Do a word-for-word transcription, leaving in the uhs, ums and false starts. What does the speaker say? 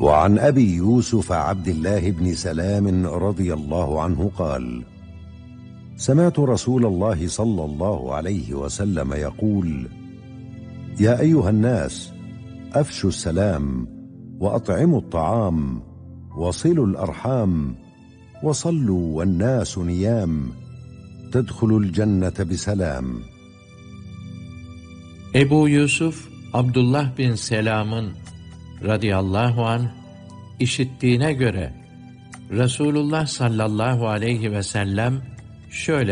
وعن أبي يوسف عبد الله بن سلام رضي الله عنه قال: سمعت رسول الله صلى الله عليه وسلم يقول: يا أيها الناس، أفشوا السلام، وأطعموا الطعام، وصلوا الأرحام، وصلوا والناس نيام، تدخلوا الجنة بسلام. Ebu Yusuf Abdullah bin Selam'ın radıyallahu anh işittiğine göre Resulullah sallallahu aleyhi ve sellem şöyle